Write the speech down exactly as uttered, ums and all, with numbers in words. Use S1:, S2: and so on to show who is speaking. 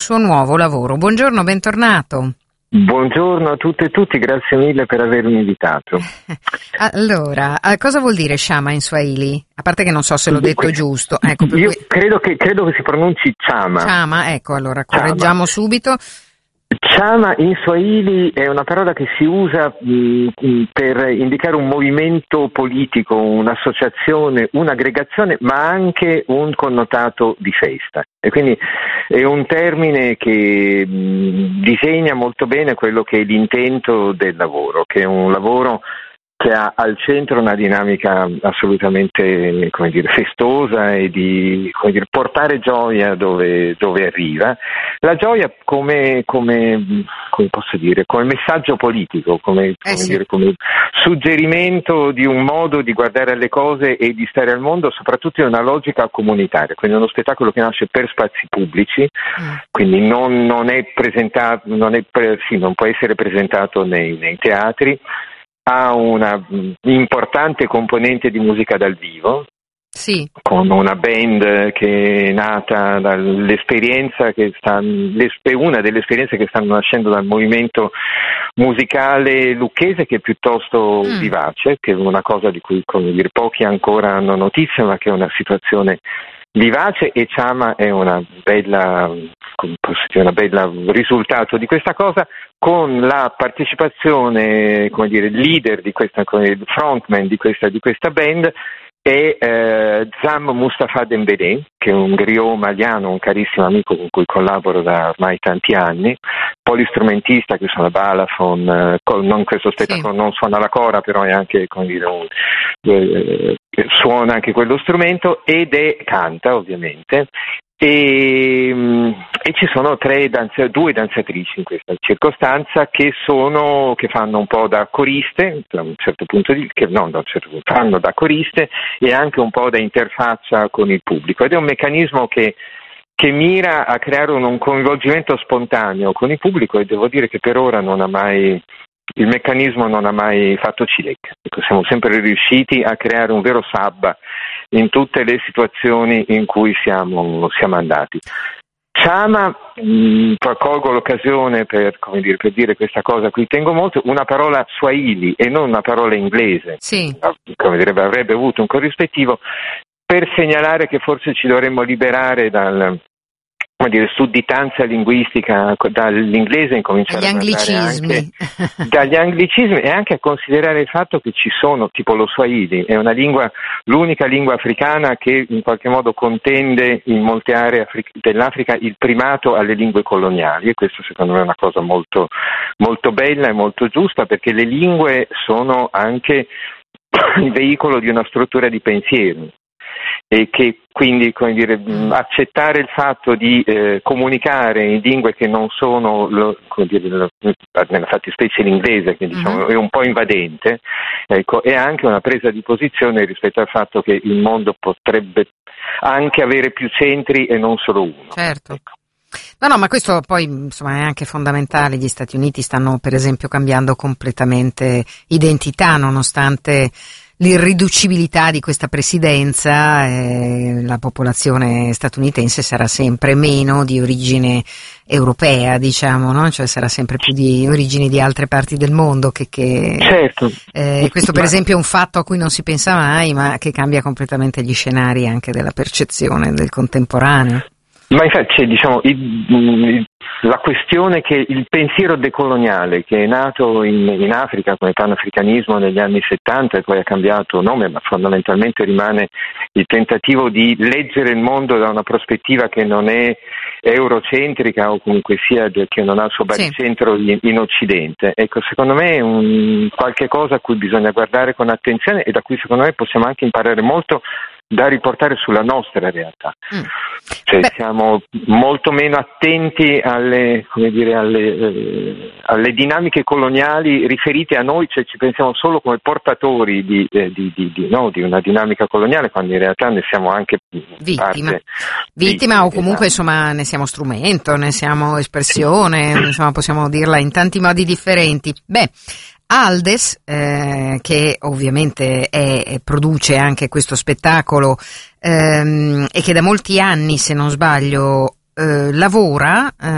S1: suo nuovo lavoro. Buongiorno, bentornato.
S2: Buongiorno a tutte e tutti, grazie mille per avermi invitato.
S1: Allora, cosa vuol dire Chama in Swahili? A parte che non so se l'ho detto
S2: que-
S1: giusto. Ecco, per
S2: io
S1: cui...
S2: credo, che, credo che si pronunci Chama.
S1: Chama, ecco, allora correggiamo
S2: Chama.
S1: subito.
S2: Chama in Swahili è una parola che si usa mh, per indicare un movimento politico, un'associazione, un'aggregazione, ma anche un connotato di festa. E quindi è un termine che mh, disegna molto bene quello che è l'intento del lavoro, che è un lavoro che ha al centro una dinamica assolutamente, come dire, festosa e di, come dire, portare gioia dove, dove arriva. La gioia come, come, come posso dire, come messaggio politico, come,
S1: eh
S2: come,
S1: sì.
S2: dire, come suggerimento di un modo di guardare alle cose e di stare al mondo, soprattutto in una logica comunitaria. Quindi uno spettacolo che nasce per spazi pubblici, mm. quindi non, non è presentato, non è pre, sì, non può essere presentato nei, nei teatri. Ha una importante componente di musica dal vivo,
S1: sì.
S2: con una band che è nata dall'esperienza che sta, una delle esperienze che stanno nascendo dal movimento musicale lucchese, che è piuttosto mm. vivace, che è una cosa di cui, come dire, pochi ancora hanno notizia, ma che è una situazione vivace, e Chama è una bella, come posso dire, una bella risultato di questa cosa, con la partecipazione, come dire, leader di questa, come frontman di questa, di questa band è eh, Zam Mustafa Dembélé, che è un griot maliano, un carissimo amico con cui collaboro da ormai tanti anni, polistrumentista che suona balafon, eh, non questo spettacolo, sì. non suona la cora, però è anche, come dire, un, eh, suona anche quello strumento, ed è canta ovviamente. E, e ci sono tre danza, due danzatrici in questa circostanza che sono che fanno un po' da coriste da un certo punto di che no, da un certo punto fanno da coriste e anche un po' da interfaccia con il pubblico, ed è un meccanismo che che mira a creare un, un coinvolgimento spontaneo con il pubblico, e devo dire che per ora non ha mai il meccanismo non ha mai fatto cilecca. Ecco, siamo sempre riusciti a creare un vero sabba in tutte le situazioni in cui siamo, siamo andati. Chama, mh, colgo l'occasione per, come dire, per dire questa cosa a cui tengo molto, una parola swahili e non una parola inglese,
S1: sì.
S2: come dire, avrebbe avuto un corrispettivo, per segnalare che forse ci dovremmo liberare dal, come dire, sudditanza linguistica dall'inglese, incominciare
S1: Gli
S2: a guardare
S1: anglicismi.
S2: anche dagli anglicismi e anche a considerare il fatto che ci sono, tipo lo Swahili, è una lingua, l'unica lingua africana che in qualche modo contende in molte aree Afri- dell'Africa il primato alle lingue coloniali, e questo secondo me è una cosa molto, molto bella e molto giusta, perché le lingue sono anche il veicolo di una struttura di pensiero. E che quindi, come dire, accettare il fatto di eh, comunicare in lingue che non sono, lo, come dire, lo, nella fattispecie l'inglese, che diciamo uh-huh. è un po' invadente, ecco, è anche una presa di posizione rispetto al fatto che il mondo potrebbe anche avere più centri e non solo uno.
S1: Certo.
S2: Ecco.
S1: No, no, ma questo poi insomma è anche fondamentale. Gli Stati Uniti stanno per esempio cambiando completamente identità, nonostante l'irriducibilità di questa presidenza. Eh, la popolazione statunitense sarà sempre meno di origine europea, diciamo, no? Cioè sarà sempre più di origini di altre parti del mondo che, che
S2: certo.
S1: Eh, questo per esempio è un fatto a cui non si pensa mai, ma che cambia completamente gli scenari anche della percezione del contemporaneo.
S2: Ma infatti c'è, diciamo, il, il, la questione che il pensiero decoloniale, che è nato in, in Africa come panafricanismo negli anni settanta e poi ha cambiato nome, ma fondamentalmente rimane il tentativo di leggere il mondo da una prospettiva che non è eurocentrica o comunque sia che non ha il suo baricentro sì. in, in Occidente. Ecco, secondo me è un qualche cosa a cui bisogna guardare con attenzione e da cui secondo me possiamo anche imparare molto da riportare sulla nostra realtà. Mm. Cioè Beh. siamo molto meno attenti alle, come dire, alle, eh, alle dinamiche coloniali riferite a noi, cioè ci pensiamo solo come portatori di, eh, di, di, di, no, di una dinamica coloniale, quando in realtà ne siamo anche
S1: vittima,
S2: parte,
S1: vittima o comunque insomma ne siamo strumento, ne siamo espressione, insomma possiamo dirla in tanti modi differenti. Beh, Aldes, eh, che ovviamente è, produce anche questo spettacolo ehm, e che da molti anni, se non sbaglio, eh, lavora eh,